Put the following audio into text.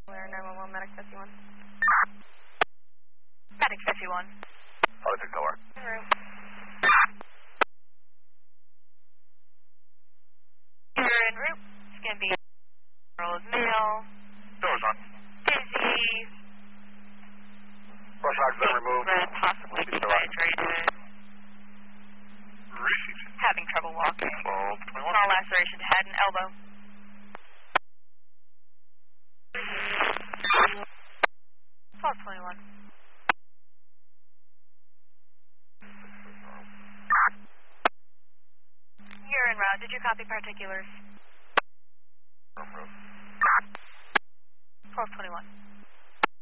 We're 911, Medic 51. Medic 51. Hello, Victor. En route. You're en route. It's going to be roll of mail. Doors on. Dizzy. Brush oxygen removed. Red, possibly dehydrated. Receipt. Having trouble walking. 1221. Small laceration to head and elbow. 1221. You're en route. Did you copy particulars? 1221.